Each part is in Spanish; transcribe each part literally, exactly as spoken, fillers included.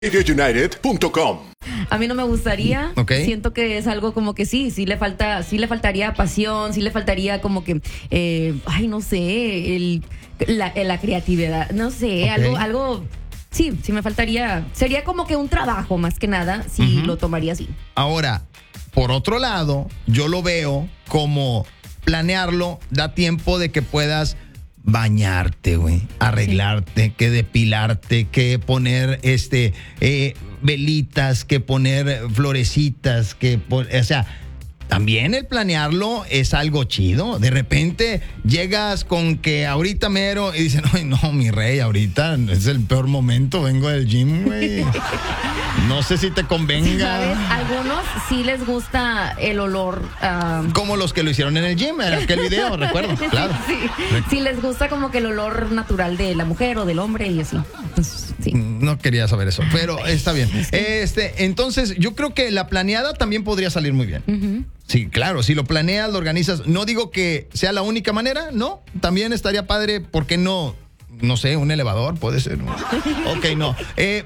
radio united punto com. A mí no me gustaría. Okay. Siento que es algo como que sí, sí le falta, sí le faltaría pasión, sí le faltaría como que, eh, ay, no sé, el, la, la creatividad, no sé, Okay. algo, algo, sí, sí me faltaría. Sería como que un trabajo más que nada, si Ujú. lo tomaría así. Ahora, por otro lado, yo lo veo como planearlo, da tiempo de que puedas bañarte, güey, arreglarte, que depilarte, que poner este eh, velitas, que poner florecitas, que pon- o sea, también el planearlo es algo chido. De repente llegas con que ahorita mero y dicen, ay, no, mi rey, ahorita es el peor momento, vengo del gym, güey. No sé si te convenga. ¿Sabes? Algunos sí les gusta el olor. ah, Como los que lo hicieron en el gym, en aquel video, recuerdo, claro. Sí, sí les gusta como que el olor natural de la mujer o del hombre y así. Entonces, sí. No quería saber eso, pero está bien. Este, entonces, yo creo que la planeada también podría salir muy bien. Ujú. Sí, claro, si lo planeas, lo organizas. No digo que sea la única manera, no. También estaría padre, ¿por qué no? No sé, un elevador puede ser. Ok, no. Eh,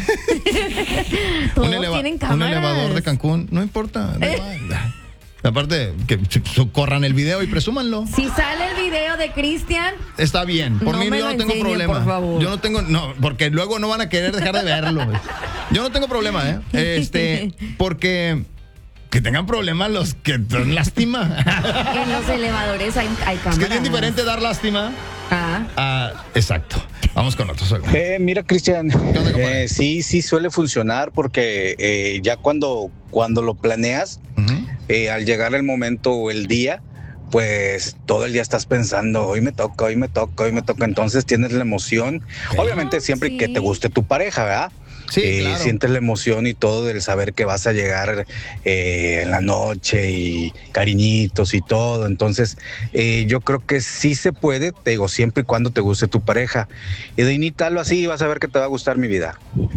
Todos un, eleva- tienen un cámaras. elevador de Cancún, no importa. no importa. Aparte, que ch- corran el video y presúmanlo. Si sale el video de Cristian, Está bien, por No mí me yo lo no tengo enseñe, problema. por favor. Yo no tengo, no, porque luego no van a querer dejar de verlo. güey. Yo no tengo problema, ¿eh? Este, porque que tengan problemas los que dan lástima. en los elevadores hay, hay cámaras. Es que es bien diferente dar lástima Ah, a, exacto. Vamos con otro. Soy- Eh, mira, Cristian, onda, compadre? eh, sí, sí suele funcionar porque eh, ya cuando, cuando lo planeas, Ujú. eh, al llegar el momento o el día, pues todo el día estás pensando, hoy me toca, hoy me toca, hoy me toca, entonces tienes la emoción, obviamente Ah, siempre sí. que te guste tu pareja, ¿verdad? Sí, Eh, claro. Sientes la emoción y todo del saber que vas a llegar eh, en la noche y cariñitos y todo. Entonces, eh, yo creo que sí se puede, te digo, siempre y cuando te guste tu pareja. Y de imitarlo así, vas a ver que te va a gustar mi vida.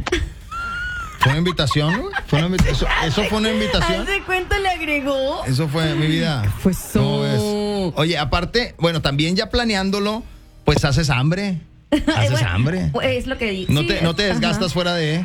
¿Fue una invitación? güey? ¿Fue una invita- eso, ¿Eso fue una invitación? ¿hace cuánto le agregó? Eso fue mi vida. Fue ¿Cómo ves? so- Oye, aparte, bueno, también ya planeándolo, pues haces hambre. Haces Bueno, hambre. pues, es lo que digo. No Sí, te, no te ajá. desgastas fuera de...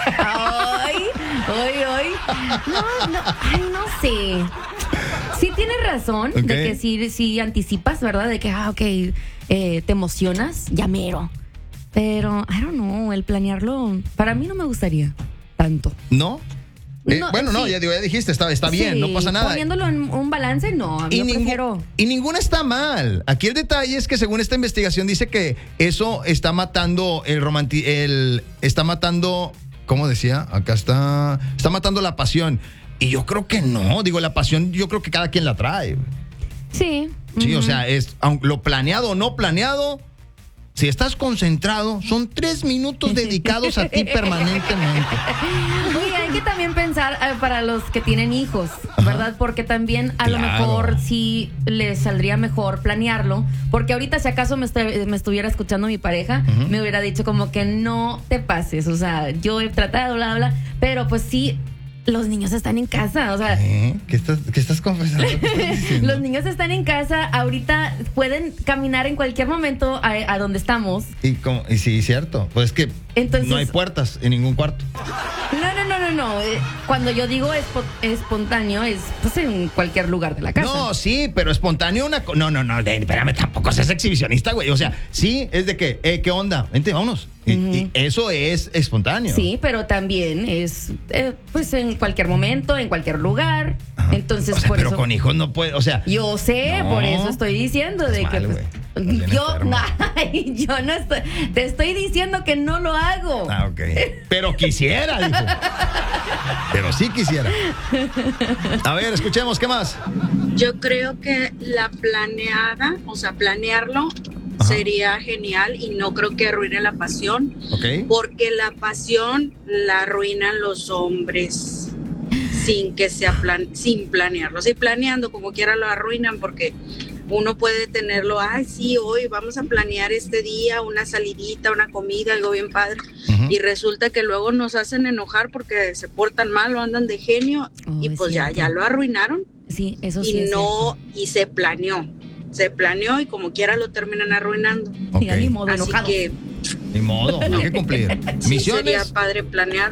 Ay, ay, ay. No, no, ay, no sé. Sí tienes razón Ok. de que sí, sí anticipas, ¿verdad? De que, ah, ok, eh, te emocionas, ya mero. Pero, I don't know, el planearlo, para mí no me gustaría tanto. ¿No? Eh, No, bueno, no, sí. ya, digo, ya dijiste, está, está bien, Sí, no pasa nada. Poniéndolo en un balance, no, Y, yo ningú- prefiero... y ninguna está mal. Aquí el detalle es que según esta investigación dice que eso está matando el romanti el está matando, ¿cómo decía? Acá está, está matando la pasión. Y yo creo que no, digo, la pasión yo creo que cada quien la trae. Sí. Sí, ujú. o sea, es aun- lo planeado o no planeado. Si estás concentrado, son tres minutos dedicados a ti permanentemente. Oye, hay que también pensar eh, para los que tienen hijos, Ajá. ¿verdad? Porque también a lo Claro. mejor sí les saldría mejor planearlo. Porque ahorita si acaso me, estu- me estuviera escuchando mi pareja, Ujú. me hubiera dicho como que no te pases. O sea, yo he tratado, bla, bla, bla. Pero pues sí, los niños están en casa. O sea, ¿Eh? ¿Qué estás, qué estás confesando? ¿Qué estás diciendo? los niños están en casa. Ahorita pueden caminar en cualquier momento a, a donde estamos. Y, como, y sí, cierto. Pues es que Entonces- no hay puertas en ningún cuarto. No, no, no, no, no. Eh, Cuando yo digo espo- espontáneo es pues en cualquier lugar de la casa. No, sí, pero espontáneo una... co- No, no, no, de- espérame, tampoco seas exhibicionista, güey. O sea, sí, es de que, eh, ¿qué onda? Vente, vámonos. Y, Ujú. y eso es espontáneo. Sí, pero también es eh, pues en cualquier momento, en cualquier lugar. Ajá. Entonces, O sea, por pero eso. con hijos no puede, o sea... Yo sé, No. por eso estoy diciendo de Estás que mal, pues, güey. Estás bien yo, enfermo. ay, yo no estoy, te estoy diciendo que no lo hago. Ah, ok. Pero quisiera, dijo. Pero sí quisiera. A ver, escuchemos, ¿qué más? Yo creo que la planeada, o sea, planearlo Ajá. sería genial y no creo que arruine la pasión, Ok. porque la pasión la arruinan los hombres sin que sea plan, sin planearlo. Si planeando como quiera lo arruinan porque uno puede tenerlo, ay sí, hoy vamos a planear este día, una salidita, una comida, algo bien padre, Ujú. y resulta que luego nos hacen enojar porque se portan mal o andan de genio Oh, y es pues ya, cierto. ya lo arruinaron. Sí, eso sí. Y es no, y se planeó, se planeó y como quiera lo terminan arruinando. cierto. Y ya Ok. ni modo, Así enojado. que Ni modo, hay que cumplir. Sí sería Misiones. padre planear.